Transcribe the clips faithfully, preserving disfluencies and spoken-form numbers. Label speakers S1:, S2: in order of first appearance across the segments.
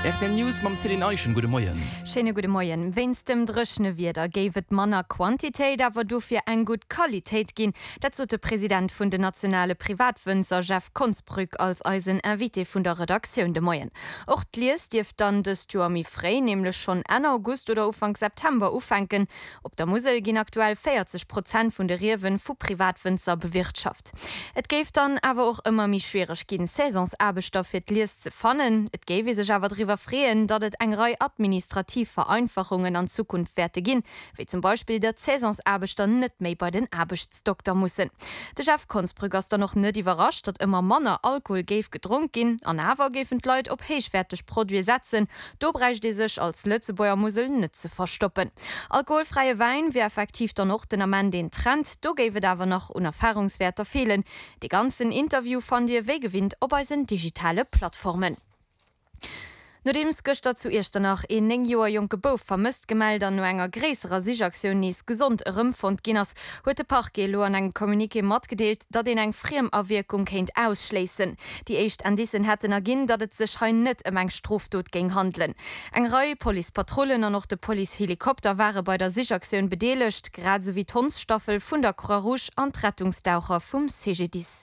S1: R T L News mam Celine Eichen, gute Morgen.
S2: Schöne gute Morgen. Wenn's dem Drschne wieder, gävet Manner Quantität, aber du für ein gut Qualität gehen. Dazu der Präsident von der nationale Privatwünser Jeff Kunstbrück als Eisen Invite von der Redaktion de Morgen. Auch die Lies dürft dann das Joami frei, nämlich schon Ende August oder Anfang September aufhängen. Ob der Musel gehen aktuell vierzig Prozent von der Reven von Privatwünser bewirtschaftet. Es gibt dann aber auch immer mehr schwierig gegen Saisonsarbeitsstoff für die Lies zu finden. Es gäbe sich aber darüber freuen, dass es eine Reihe administrativ Vereinfachungen an Zukunft werden gehen, wie zum Beispiel der Saisonsarbeiter nicht mehr bei den Arbeitsdoktor müssen. Der Chef Kunstbrück ist dann noch nicht überrascht, dass immer Männer Alkohol gäf getrunken, an aber geben die Leute auf hochwertige Produkte setzen, da bräuchte die sich als Lützebäuer Musel nicht zu verstoppen. Alkoholfreie Wein wäre effektiv dann noch den Amend den Trend, da gäbe aber noch Unerfahrungswerte fehlen. Die ganzen Interview von dir weggewinnt, ob bei sind digitale Plattformen. Nodems gestern zuerst danach in neng Joer Junke Bof vermisst gemeldet an no enger gräserer Sichaktion is gesund Rëmfund Ginners huet de Parkgelo an eng Kommunike mat gedeelt, dat den eng friem Erwirkung kenint ausschleessen. Die echt an diesen hätten ergin, dat et sech hain net em eng Strofdot ging handeln. Eng Reihe Polipatrollen an noch de Polihelikopter waren bei der Sichaktion bedeelecht, grad so wie Tonsstaffel vun der Croix Rouge an Rettungsdaucher vum C G dix.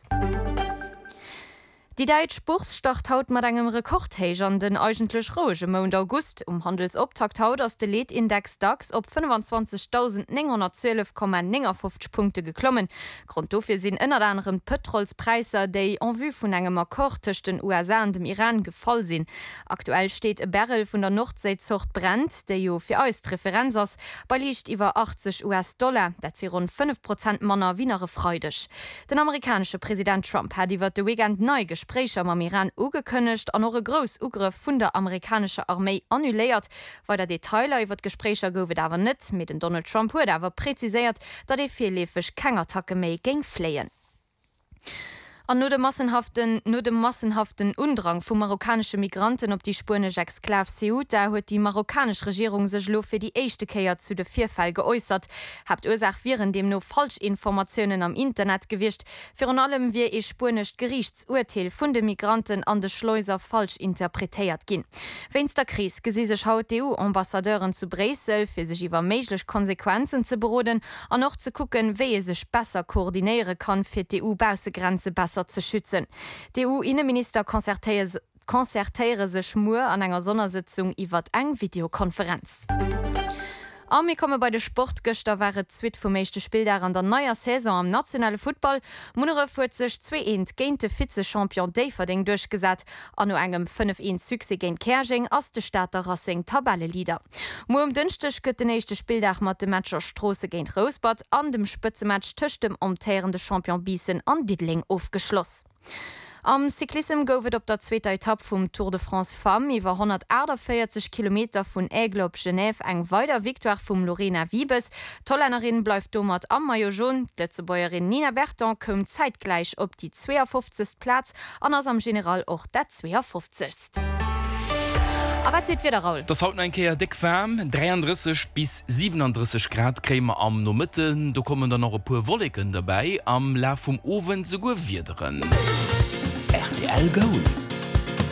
S2: Die Deutsche Börse startet haut mit einem Rekordhöch an den eigentlich ruhigen Monat August. Um Handelsauftakt haut ist der Lead-Index DAX auf fünfundzwanzigtausendneunhundertzwölf Komma fünfundneunzig Punkte geklommen. Grund dafür sind unter anderem Petrolspreise, die en vue von einem Akkord zwischen den U S A und dem Iran gefallen sind. Aktuell steht ein Barrel von der Nordseezucht Brent, der jo für uns die Referenz ist, bei liegt über achtzig US-Dollar. Das sind rund fünf Prozent Männer Wiener freudig. Der amerikanische Präsident Trump hat über den Weekend neu Gespräche am Iran ugekönnecht an eure Gros Ugriff vun der amerikanische Armee annuléiert, weil der Detailer iwwer Gesprächer gowe dawer net mit den Donald Trump huet awer präziséiert, dat de firlefech keng Attacke méi géng fleien. An nur dem massenhaften nur dem massenhaften Undrang vu marokkanische Migranten op die spanische Exklave Ceuta huet die marokkanische Regierung sech lo fir die echte Keier zu de Vierfall geäußert. Habt Ursach viren dem no Falschinformationen am Internet gewischt, fir an allem wie e spanisch Gerichtsurteil vun de Migranten an de Schleuser falsch interpretiert gin. Wenns der Krise gesi sech haut D U-Ambassadeuren zu Bresel fir sich iwwer meiglech Konsequenzen ze beroden an noch zu gucken, wie es sech besser koordiniere kann fir D U-Bausegrenze besser zu schützen. Die E U-Innenminister konzertéiere sech mur an enger Sondersitzung iwwer eng Videokonferenz. Ami komme bei de Sportgëchter waren zwit vum meeschte Spielder an der neuer Saison am nationale Football. Munere fuert sech zwei eins géint de Vize-Champion Daverding durchgesat, an no engem fünf eins Suse géint Kerging ass de Stadter Racing Tabellelieder. Mo um dünnchtech gëtt den nächste Spieldach mat de Matscher Strosse géint Rosbad an dem Spëtzematch töcht dem amtierende Champion Biesen an Diedling aufgeschloss. Am Cyklism goufet op der zweiter Etappe vum Tour de France Femme iwwer hundertvierzig Kilometer vun Aigle op Genève eng weiter Victoire vum Lorena Wiebes. Tollennerin bleif domat am Maillot jaune. Letzebäuerin Nina Berton kom zeitgleich op die zweiundfünfzigsten Platz an ass am General och der zweiundfünfzigsten. Aber zieht wieder raus.
S1: Das haut ein Kehr dick warm, dreiunddreißig bis siebenunddreißig Grad Creme am no Mitten. Da kommen dann noch ein paar Wolken dabei. Am Lauf vom Ofen sogar wieder drin.
S3: R T L Gold.